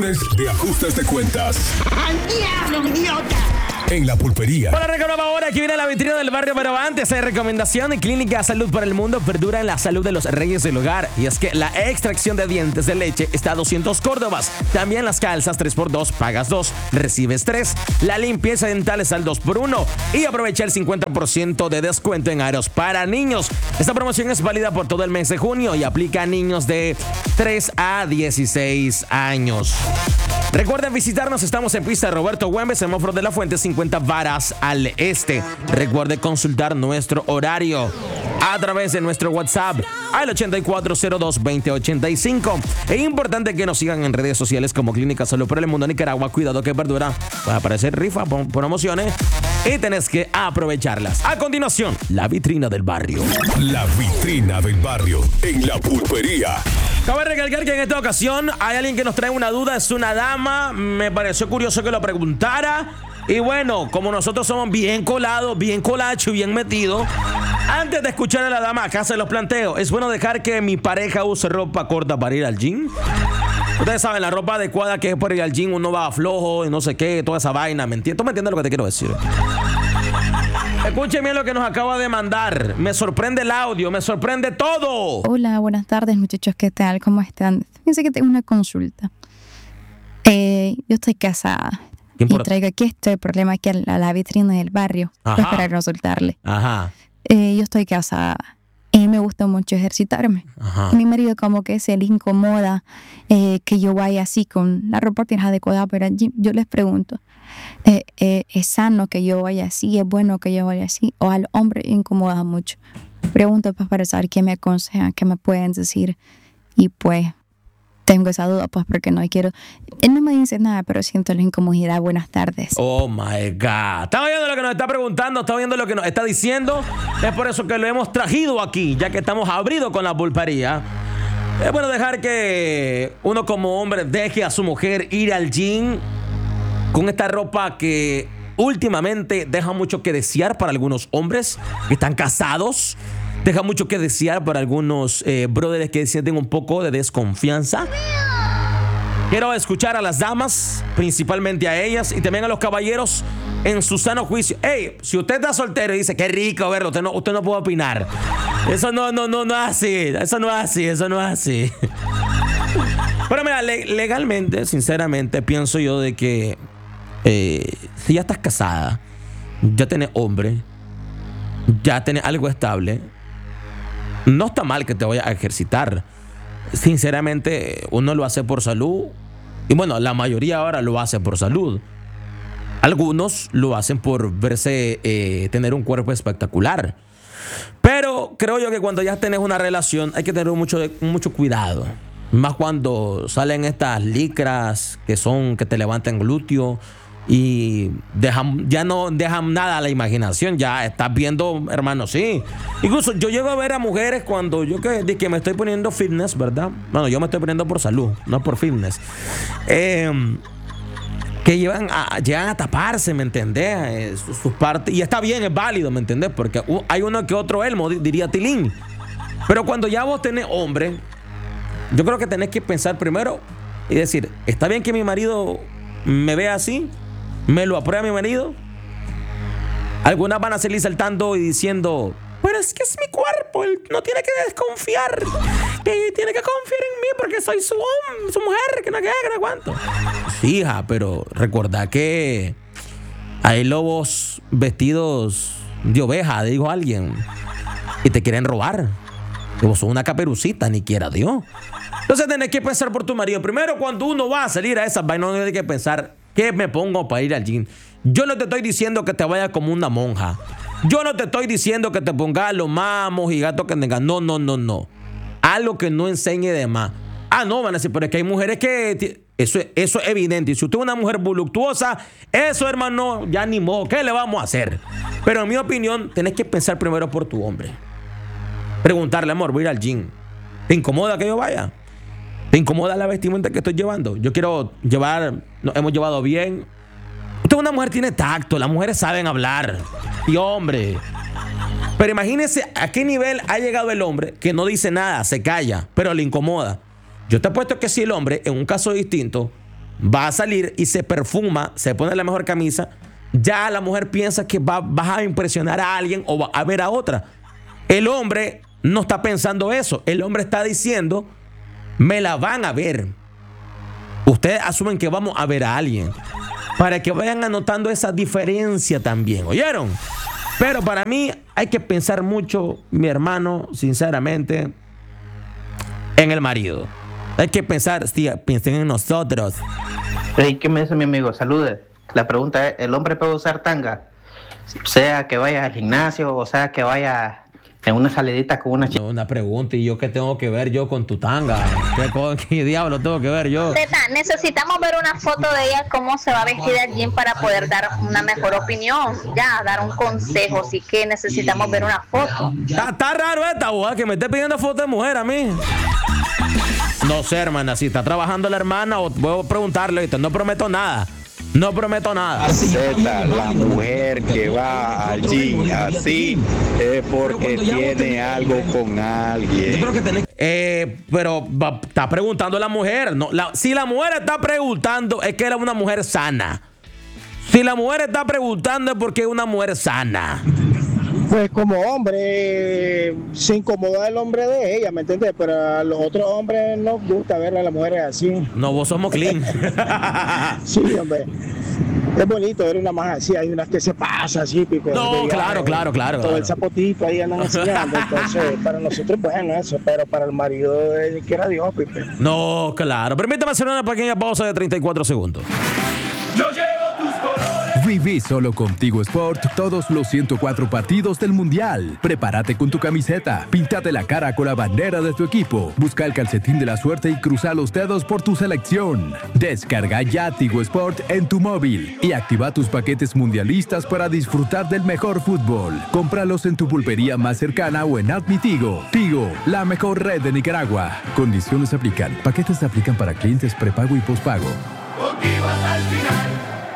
Martes de ajustes de cuentas. ¡Al diablo, idiota! En la pulpería. Para recordar ahora, aquí viene la vitrina del barrio, pero antes hay recomendación. Clínica Salud para el Mundo perdura en la salud de los reyes del hogar. Y es que la extracción de dientes de leche está a 200 córdobas. También las calzas 3x2, pagas 2, recibes 3. La limpieza dental es al 2x1. Y aprovecha el 50% de descuento en aros para niños. Esta promoción es válida por todo el mes de junio y aplica a niños de 3 a 16 años. Recuerden visitarnos, estamos en pista Roberto Güemes, semáforo de la Fuente, 50 varas al este. Recuerde consultar nuestro horario a través de nuestro WhatsApp al 8402-2085. Es importante que nos sigan en redes sociales como Clínica Salud para el Mundo Nicaragua. Cuidado que perdura. Va a aparecer rifa, promociones y tenés que aprovecharlas. A continuación, la vitrina del barrio. La vitrina del barrio en la pulpería. Cabe recalcar que en esta ocasión hay alguien que nos trae una duda, es una dama. Me pareció curioso que lo preguntara. Y bueno, como nosotros somos bien colados, bien colacho y bien metidos, antes de escuchar a la dama, acá se los planteo. ¿Es bueno dejar que mi pareja use ropa corta para ir al gym? Ustedes saben, la ropa adecuada que es para ir al gym, uno va flojo y no sé qué, toda esa vaina. ¿Me entiendes? ¿Tú me entiendes lo que te quiero decir? Escuchen bien lo que nos acaba de mandar. Me sorprende el audio, me sorprende todo. Hola, buenas tardes, muchachos. ¿Qué tal? ¿Cómo están? Fíjense que tengo una consulta. Yo estoy casada. Y traigo aquí este problema aquí a la vitrina del barrio. Pues para consultarle. Ajá. Yo estoy casada y me gusta mucho ejercitarme. Ajá. Mi marido como que se le incomoda que yo vaya así con la ropa que es adecuada para el gym. Yo les pregunto, ¿es sano que yo vaya así? ¿Es bueno que yo vaya así? ¿O al hombre incomoda mucho? Pregunto pues para saber qué me aconsejan, qué me pueden decir. Y pues tengo esa duda pues porque no quiero. Él no me dice nada, pero siento la incomodidad. Buenas tardes. Oh my God. Estamos viendo lo que nos está preguntando, estamos viendo lo que nos está diciendo. Es por eso que lo hemos traído aquí, ya que estamos abridos con la pulpería. Es bueno dejar que uno como hombre deje a su mujer ir al gym con esta ropa que últimamente deja mucho que desear para algunos hombres que están casados. Deja mucho que desear para algunos brothers que sienten un poco de desconfianza. Quiero escuchar a las damas, principalmente a ellas, y también a los caballeros en su sano juicio. Hey, si usted está soltero y dice, qué rico verlo, usted no puede opinar. Eso no es así. Eso no es así. Pero mira, legalmente, sinceramente, pienso yo de que si ya estás casada, ya tenés hombre, ya tenés algo estable, no está mal que te vayas a ejercitar. Sinceramente, uno lo hace por salud. Y bueno, la mayoría ahora lo hace por salud. Algunos lo hacen por verse, tener un cuerpo espectacular. Pero creo yo que cuando ya tenés una relación hay que tener mucho cuidado. Más cuando salen estas licras que te levantan glúteo y ya no dejan nada a la imaginación. Ya estás viendo, hermano, sí. Incluso yo llego a ver a mujeres cuando yo que me estoy poniendo fitness, ¿verdad? Bueno, yo me estoy poniendo por salud, no por fitness. Que llegan a taparse, ¿me entendés? Sus partes. Y está bien, es válido, ¿me entendés? Porque hay uno que otro elmo, diría Tilín. Pero cuando ya vos tenés hombre, yo creo que tenés que pensar primero y decir, ¿está bien que mi marido me vea así? ¿Me lo aprueba mi marido? Algunas van a salir saltando y diciendo, pero es que es mi cuerpo, él no tiene que desconfiar, que tiene que confiar en mí porque soy su mujer, que no cuánto. Sí, hija, pero recordá que hay lobos vestidos de oveja, dijo alguien, y te quieren robar. Que vos sos una caperucita, ni quiera Dios. Entonces tenés que pensar por tu marido. Primero, cuando uno va a salir a esas vainas, no tienes que pensar, ¿qué me pongo para ir al gym? Yo no te estoy diciendo que te vayas como una monja. Yo no te estoy diciendo que te pongas los mamos y gatos que tengas. No. Algo que no enseñe de más. No, van a decir, pero es que hay mujeres que... Eso es evidente. Y si usted es una mujer voluptuosa, eso, hermano, ya ni modo. ¿Qué le vamos a hacer? Pero en mi opinión, tenés que pensar primero por tu hombre. Preguntarle, amor, voy a ir al gym. ¿Te incomoda que yo vaya? ¿Te incomoda la vestimenta que estoy llevando? Yo quiero llevar... Nos hemos llevado bien. Usted, una mujer, tiene tacto. Las mujeres saben hablar. Y hombre. Pero imagínese a qué nivel ha llegado el hombre que no dice nada, se calla, pero le incomoda. Yo te apuesto que si el hombre, en un caso distinto, va a salir y se perfuma, se pone la mejor camisa, ya la mujer piensa que vas a impresionar a alguien o va a ver a otra. El hombre no está pensando eso. El hombre está diciendo, me la van a ver. Ustedes asumen que vamos a ver a alguien, para que vayan anotando esa diferencia también. ¿Oyeron? Pero para mí hay que pensar mucho, mi hermano, sinceramente, en el marido. Hay que pensar, sí, piensen en nosotros. ¿Qué me dice mi amigo? Salude. La pregunta es, ¿el hombre puede usar tanga? Sea que vaya al gimnasio o sea que vaya en una salidita con una chica. Una pregunta, ¿y yo qué tengo que ver yo con tu tanga? ¿Qué diablo tengo que ver yo? Zeta, necesitamos ver una foto de ella, cómo se va vestida allí para poder dar una mejor opinión, ya, dar un consejo, así que necesitamos ver una foto. Está raro esta, boa, que me esté pidiendo foto de mujer a mí. No sé, hermana, si está trabajando la hermana o puedo preguntarle, ¿viste? No prometo nada. No prometo nada. Zeta, la mujer que va al gym así es porque tiene algo con alguien. Pero está preguntando la mujer. No, si la mujer está preguntando, es que era una mujer sana. Si la mujer está preguntando, es porque es una mujer sana. Pues como hombre, se incomoda el hombre de ella, ¿me entiendes? Pero a los otros hombres nos gusta ver a las mujeres así. No, vos somos clean. Sí, hombre. Es bonito ver una más así, hay unas que se pasa así, pico. No, claro. Todo el zapotito ahí andan enseñando. Entonces, para nosotros, bueno, eso, pero para el marido, que era Dios, pipe. No, claro. Permítame hacer una pequeña pausa de 34 segundos. Viví solo contigo Sport todos los 104 partidos del Mundial. Prepárate con tu camiseta, píntate la cara con la bandera de tu equipo, busca el calcetín de la suerte y cruza los dedos por tu selección. Descarga ya Tigo Sport en tu móvil y activa tus paquetes mundialistas para disfrutar del mejor fútbol. Cómpralos en tu pulpería más cercana o en Admi Tigo. Tigo, la mejor red de Nicaragua. Condiciones aplican. Paquetes se aplican para clientes prepago y pospago. Contigo hasta el final.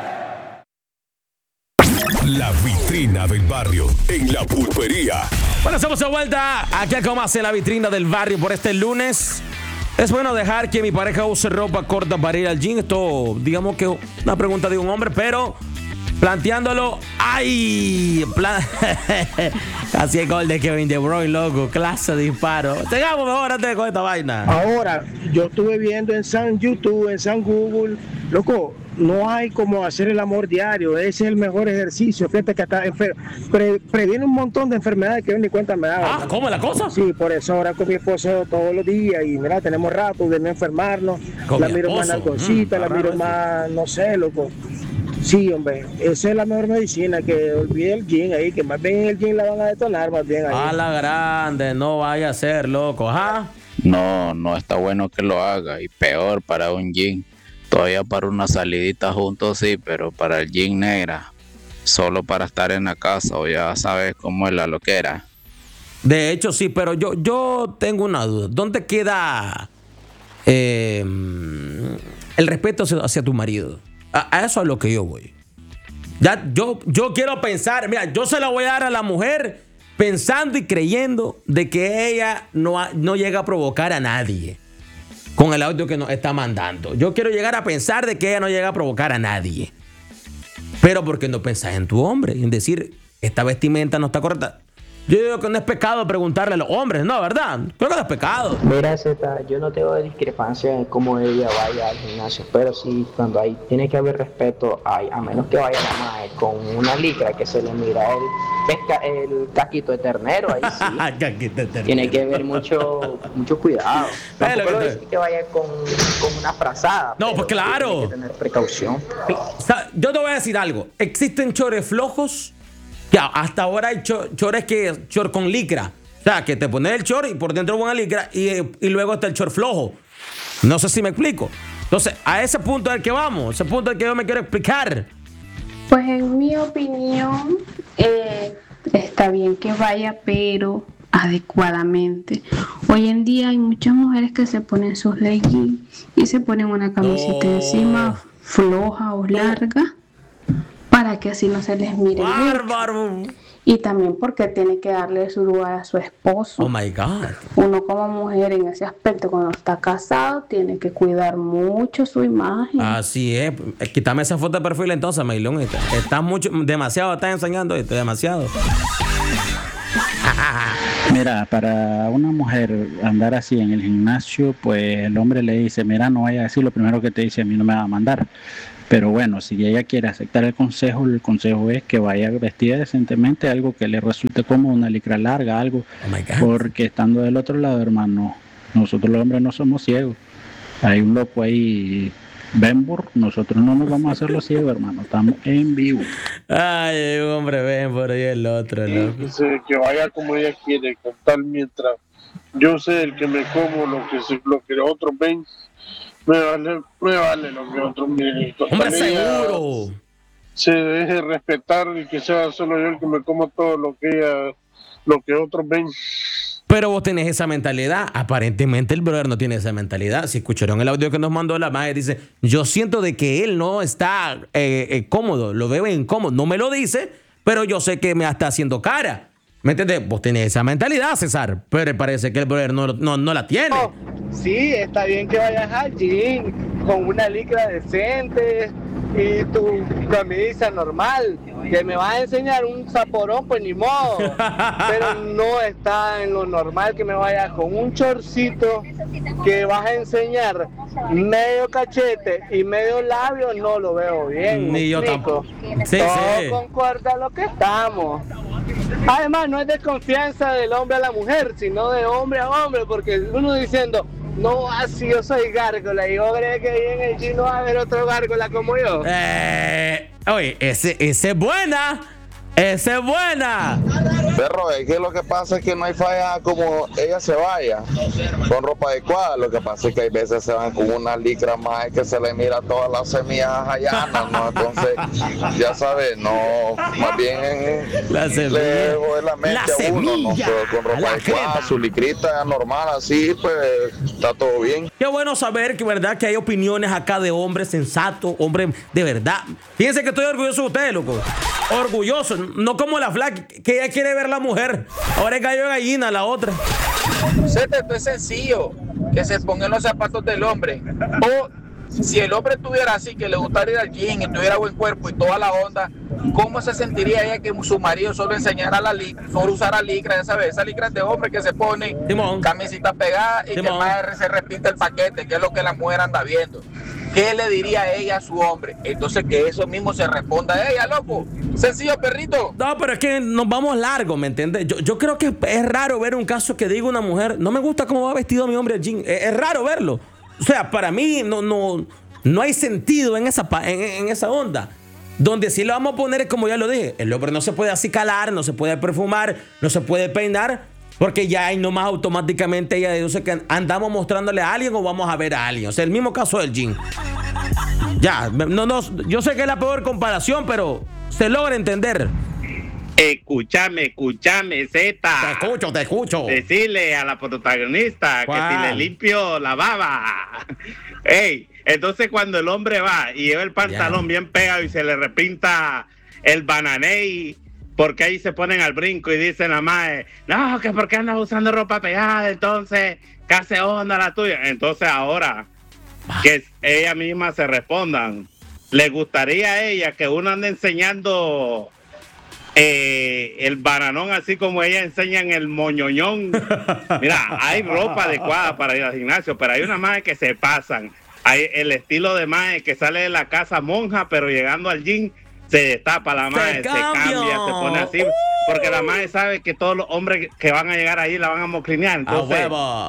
La vitrina del barrio en la pulpería. Bueno, estamos de vuelta aquí a Comas en la vitrina del barrio por este lunes. Es bueno dejar que mi pareja use ropa corta para ir al gym. Esto, digamos que una pregunta de un hombre, pero planteándolo, ¡ay! Casi el gol de Kevin De Bruyne, loco. Clase de disparo. Sigamos mejor antes de esta vaina. Ahora, yo estuve viendo en San YouTube, en San Google, loco, no hay como hacer el amor diario. Ese es el mejor ejercicio. Fíjate que hasta previene un montón de enfermedades que yo ni cuenta me daba. Ah, ¿cómo es la cosa? Sí, por eso ahora con mi esposo todos los días y mira, tenemos rato de no enfermarnos. La miro más nalgoncita, la miro más, no sé, loco. Sí, hombre, esa es la mejor medicina, que olvide el gym ahí, que más bien en el gym la van a detonar más bien ahí. A la grande, no vaya a ser, loco, ¿ah? No está bueno que lo haga, y peor para un gym. Todavía para una salidita juntos sí, pero para el gym, negra, solo para estar en la casa, o ya sabes cómo es la loquera. De hecho sí, pero yo tengo una duda. ¿Dónde queda el respeto hacia tu marido? A eso es lo que yo voy. Ya, yo quiero pensar, mira, yo se la voy a dar a la mujer pensando y creyendo de que ella no llega a provocar a nadie con el audio que nos está mandando. Yo quiero llegar a pensar de que ella no llega a provocar a nadie. Pero ¿por qué no pensás en tu hombre? En decir, esta vestimenta no está correcta. Yo digo que no es pecado preguntarle a los hombres, ¿no? ¿Verdad? Creo que no es pecado. Mira, Zeta, yo no tengo discrepancia en cómo ella vaya al gimnasio, pero sí, cuando hay, tiene que haber respeto, a menos que vaya la madre con una licra que se le mira el caquito de ternero, ahí sí. Tiene que haber mucho cuidado. Tampoco lo decir que vaya con una frazada. No, pues claro. Tiene que tener precaución. Yo te voy a decir algo. Existen chores flojos. Ya, hasta ahora hay chores con licra. O sea, que te pones el short y por dentro una licra y luego está el short flojo. No sé si me explico. Entonces, a ese punto es el que vamos. Ese punto es el que yo me quiero explicar. Pues en mi opinión, está bien que vaya, pero adecuadamente. Hoy en día hay muchas mujeres que se ponen sus leggings y se ponen una camiseta encima floja o larga, para que así no se les mire ¡Bárbaro! Y también porque tiene que darle su lugar a su esposo. Oh my God. Uno como mujer en ese aspecto, cuando está casado, tiene que cuidar mucho su imagen. Así es. Quítame esa foto de perfil entonces, Maylon. Estás demasiado, estás enseñando esto, demasiado. Mira, para una mujer andar así en el gimnasio, pues el hombre le dice, mira, no vaya a decir lo primero que te dice, a mí no me va a mandar. Pero bueno, si ella quiere aceptar el consejo es que vaya vestida decentemente, algo que le resulte cómodo, una licra larga, algo. Porque estando del otro lado, hermano, nosotros los hombres no somos ciegos. Hay un loco ahí, Benbur, nosotros no nos vamos a hacer los ciegos, hermano, estamos en vivo. Ay, hombre, Benbur y el otro, loco. Que vaya como ella quiere, con tal mientras yo sé el que me como, lo que otros ven. Me vale lo que otros miren. ¡Hombre, seguro! Se deje respetar y que sea solo yo el que me como todo lo que otros ven. Pero vos tenés esa mentalidad. Aparentemente el brother no tiene esa mentalidad. Si escucharon el audio que nos mandó la madre, dice, yo siento de que él no está cómodo, lo veo incómodo. No me lo dice, pero yo sé que me está haciendo cara. ¿Me entiendes? Vos tenés esa mentalidad, César, pero parece que el brother no la tiene. Sí, está bien que vayas al gym con una licra decente y tu camisa normal. Que me vas a enseñar un zaporón, pues ni modo. Pero no está en lo normal que me vayas con un chorcito que vas a enseñar medio cachete y medio labio, no lo veo bien. Ni yo tampoco. Sí, todo concuerda lo que estamos. Además, no es desconfianza del hombre a la mujer, sino de hombre a hombre, porque uno diciendo, no, así yo soy gárgola, y yo creo que ahí en el gym no va a haber otro gárgola como yo. Oye, ese es buena. Esa es buena. Perro, es que lo que pasa es que no hay falla como ella se vaya con ropa adecuada. Lo que pasa es que hay veces se van con una licra más que se le mira todas las semillas allá, ¿no? Entonces, ya sabes, no, más bien la le jode la mente a uno, ¿no? Pero con ropa adecuada, su licrita normal, así, pues está todo bien. Qué bueno saber que, verdad, que hay opiniones acá de hombres sensatos, hombres de verdad. Fíjense que estoy orgulloso de ustedes, loco. Orgulloso. No como la flaca, que ella quiere ver la mujer. Ahora es gallo de gallina la otra. Esto es sencillo, que se pongan los zapatos del hombre. O si el hombre estuviera así, que le gustara ir al gym y tuviera buen cuerpo y toda la onda, ¿cómo se sentiría ella que su marido solo enseñara la licra, solo usara licra, ya sabes, esa licra de hombre que se pone, camisita pegada y que el madre se repite el paquete, que es lo que la mujer anda viendo? ¿Qué le diría ella a su hombre? Entonces que eso mismo se responda a ella, loco. Sencillo, perrito. No, pero es que nos vamos largo, ¿me entiendes? Yo creo que es raro ver un caso que diga una mujer, no me gusta cómo va vestido mi hombre al gym. Es raro verlo. O sea, para mí no hay sentido en esa onda. Donde sí lo vamos a poner es como ya lo dije. El hombre no se puede acicalar, no se puede perfumar, no se puede peinar. Porque ya ahí nomás automáticamente ella deduce que andamos mostrándole a alguien o vamos a ver a alguien. O sea, el mismo caso del gym. Ya, yo sé que es la peor comparación, pero se logra entender. Escúchame, Zeta. Te escucho. Decirle a la protagonista que si le limpio la baba. Ey, entonces cuando el hombre va y lleva el pantalón bien pegado y se le repinta el bananey, porque ahí se ponen al brinco y dicen a mae, no, que porque andas usando ropa pegada, entonces, ¿qué hace onda la tuya? Entonces ahora, que ella misma se respondan, ¿le gustaría a ella que uno ande enseñando el bananón así como ella enseña en el moñoñón? Mira, hay ropa adecuada para ir al gimnasio, pero hay una mae que se pasan. Hay el estilo de mae que sale de la casa monja, pero llegando al gym, se destapa la madre, se cambia, se pone así, porque la madre sabe que todos los hombres que van a llegar ahí la van a moclinear. Entonces,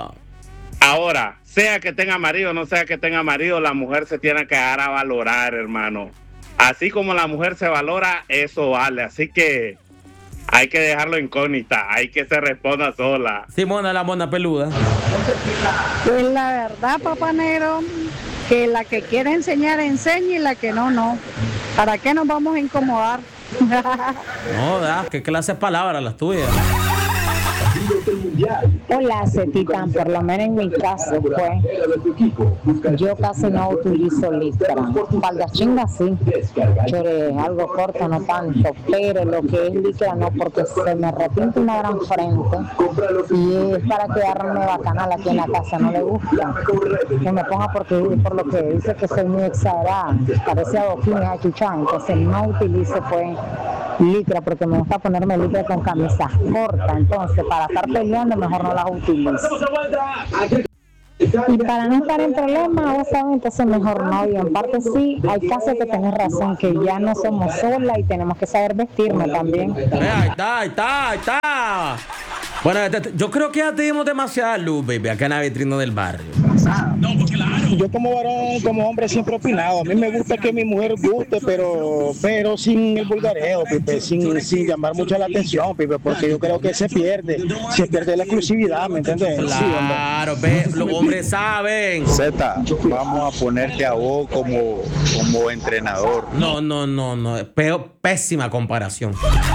ahora, sea que tenga marido o no sea que tenga marido, la mujer se tiene que dar a valorar, hermano. Así como la mujer se valora, eso vale. Así que hay que dejarlo incógnita, hay que se responda sola. Simona, la mona peluda. Pues la verdad, papá negro, que la que quiere enseñar, enseñe, y la que no. ¿Para qué nos vamos a incomodar? No, ¿qué clase de palabras las tuyas? Partidos del Mundial. Hola, Cetita, por lo menos en mi caso, pues, yo casi no utilizo licra. Falda chinga sí, pero algo corto no tanto, pero lo que es licra no, porque se me repinta una gran frente y es para quedarme bacanal aquí en la casa, no le gusta que me ponga porque por lo que dice que soy muy exagerada, parece adoquín, es achuchán, entonces no utilizo pues licra porque me gusta ponerme licra con camisas cortas, entonces para estar peleando mejor no las utilizo. Y para no estar en problemas, obviamente entonces mejor no. Y en parte sí, hay casos que tenés razón, que ya no somos solas y tenemos que saber vestirnos también. Ahí está. Bueno, yo creo que ya tenemos demasiada luz, baby, acá en la vitrina del barrio. Yo como varón, como hombre, siempre he opinado. A mí me gusta que mi mujer guste, pero sin el vulgareo, Pipe, sin llamar mucho la atención, Pipe, porque yo creo que se pierde la exclusividad, ¿me entiendes? Claro, los hombres saben. Zeta, vamos a ponerte a vos como entrenador. No. Pésima comparación.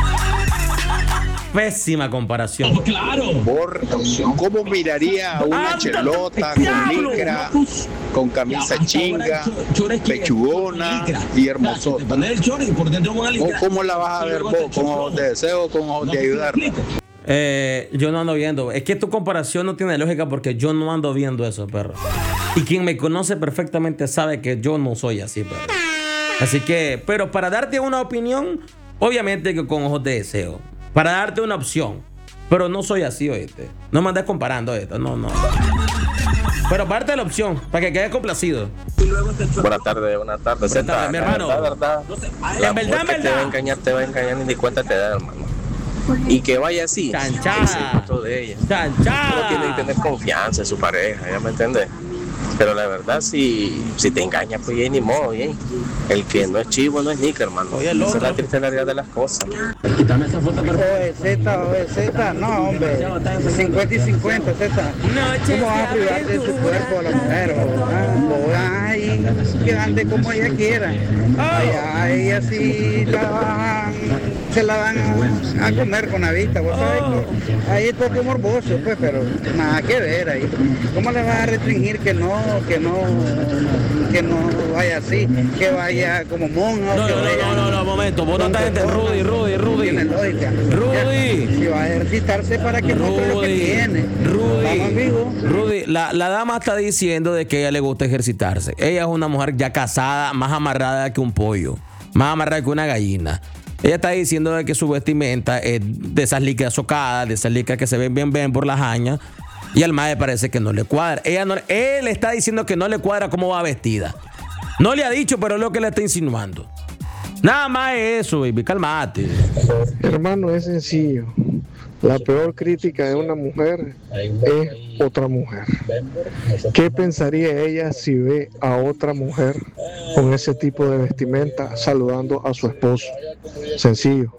Pésima comparación. Claro. ¿Cómo miraría a una chelota con licra, con camisa chinga, pechugona y hermosota? ¿Cómo la vas a ver vos? ¿Con ojos de deseo o con ojos de ayudarla? Yo no ando viendo. Es que tu comparación no tiene lógica porque yo no ando viendo eso, perro. Y quien me conoce perfectamente sabe que yo no soy así, perro. Así que, pero para darte una opinión, obviamente que con ojos de deseo. Para darte una opción. Pero no soy así, oíste. No me andes comparando esto, no. Pero para darte la opción, para que quedes complacido. Buenas tardes. Zeta, mi hermano. verdad. En verdad. Te va a engañar ni cuenta te da, hermano. Y que vaya así. Chanchada. De ella. Chanchada. Uno tiene que tener confianza en su pareja, ¿ya me entiendes? Pero la verdad, si te engaña, pues ya ni modo, ¿eh? El que no es chivo no es nica, hermano. Esa es la triste realidad de las cosas. Quítame esa foto, Zeta, no, hombre. 50 y 50, Zeta. ¿Cómo vas a privarte de tu cuerpo a la mujer? O ahí, que ande como ella quiera. Allá ella sí se la van a comer con la vista, vos sabés que ahí es todo morboso, pues, pero nada que ver ahí. ¿Cómo le vas a restringir que no vaya así, que vaya como monja? No, momento, vos no estás gente, Rudy. Tiene lógica. Rudy. Si va a ejercitarse para que muestre lo que tiene. Rudy, la dama está diciendo de que a ella le gusta ejercitarse. Ella es una mujer ya casada, más amarrada que un pollo, más amarrada que una gallina. Ella está diciendo de que su vestimenta es de esas licras socadas, de esas licras que se ven bien por las jañas. Y al mae parece que no le cuadra. Él está diciendo que no le cuadra cómo va vestida. No le ha dicho, pero es lo que le está insinuando. Nada más es eso, baby, calmate. Hermano, es sencillo. La peor crítica de una mujer es otra mujer. ¿Qué pensaría ella si ve a otra mujer con ese tipo de vestimenta saludando a su esposo? Sencillo.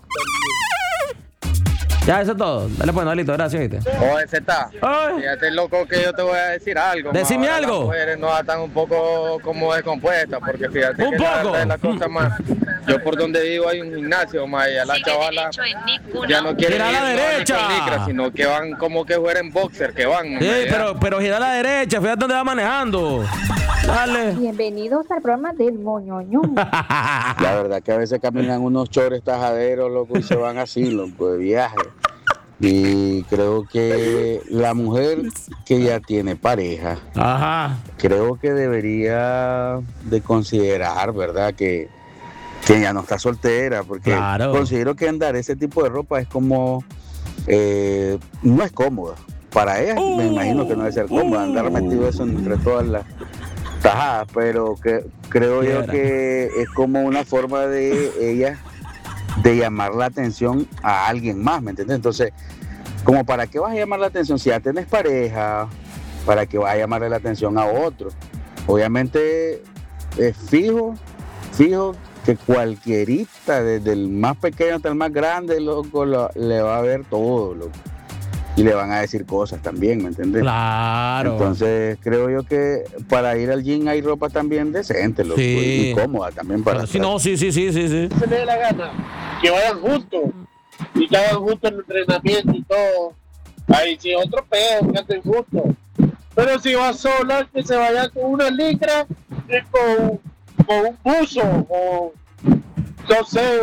Ya, eso es todo. Dale pues, Nolito, gracias, ¿viste? Oye, Zeta, fíjate, loco, que yo te voy a decir algo. Decime algo. Las mujeres no están un poco como descompuestas, porque fíjate un que poco. La cosa más. Yo por donde vivo hay un gimnasio, más y a las chavalas ya no quieren ir a la derecha, con licra, sino que van como que fueran boxer, que van. Sí, pero gira a la derecha, fíjate dónde va manejando. Dale. Bienvenidos al programa del Moñoño. La verdad que a veces caminan unos chores tajaderos, loco, y se van así, loco, de viaje. Y creo que la mujer que ya tiene pareja, creo que debería de considerar, ¿verdad? Que ya no está soltera, porque considero que andar ese tipo de ropa es como, no es cómoda. Para ella me imagino que no debe ser cómoda andar metido eso entre todas las tajadas, pero que creo yo que es como una forma de ella de llamar la atención a alguien más, ¿me entiendes? Entonces, como para qué vas a llamar la atención si ya tenés pareja, para que vas a llamarle la atención a otro. Obviamente es fijo que cualquierita, desde el más pequeño hasta el más grande, loco, le va a ver todo, loco. Y le van a decir cosas también, ¿me entiendes? Claro. Entonces creo yo que para ir al gym hay ropa también decente, loco, y cómoda también para. Sí. Se me dé la gana que vayan juntos y que hagan juntos el entrenamiento y todo. Ahí sí otro pedo, que ande justo. Pero si va sola, que se vaya con una licra y con un buzo o no sé,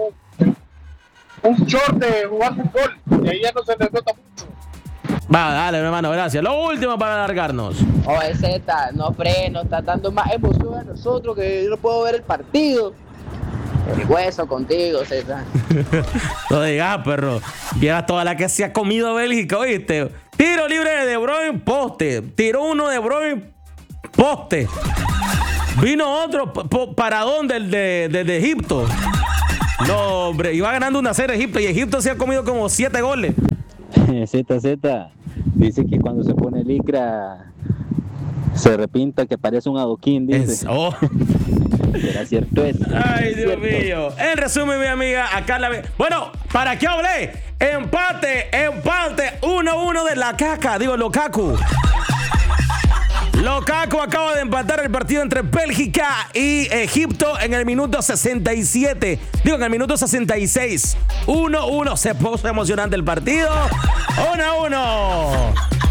un short de jugar fútbol, y ahí ya no se le nota mucho. Va, dale, hermano, gracias. Lo último para alargarnos. Oye, Z, no freno, está dando más emoción a nosotros que yo no puedo ver el partido. El hueso contigo, Z. No digas, perro. Vieras toda la que se ha comido Bélgica, ¿oíste? Tiro libre de De Bruyne, poste. Tiró uno de Bruyne, poste. Vino otro paradón de Egipto. No, hombre, iba ganando 1-0 Egipto y Egipto se ha comido como 7 goles. Z, dice que cuando se pone licra se repinta que parece un adoquín, dice. ¿Será cierto eso? Ay, Dios mío. En resumen, mi amiga, acá la ve. Bueno, ¿para qué hablé? Empate, 1-1 de la caca, digo, Lukaku. Lukaku acaba de empatar el partido entre Bélgica y Egipto en el minuto 67. Digo, en el minuto 66. 1-1. Se puso emocionante el partido. 1-1.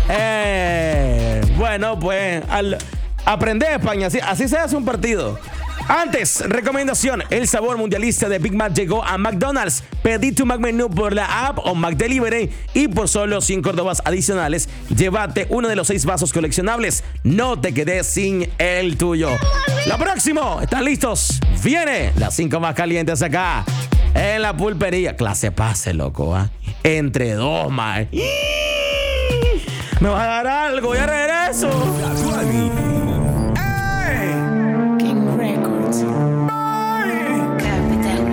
Bueno, pues, aprender España. Así se hace un partido. Antes, recomendación, el sabor mundialista de Big Mac llegó a McDonald's. Pedí tu McMenú por la app o McDelivery y por solo 100 córdobas adicionales, llévate uno de los 6 vasos coleccionables. No te quedes sin el tuyo. Lo próximo, ¿están listos? Viene las 5 más calientes acá en la pulpería. Clase pase, loco, ¿eh? Entre dos, man. Me vas a dar algo, ya regreso. King Records.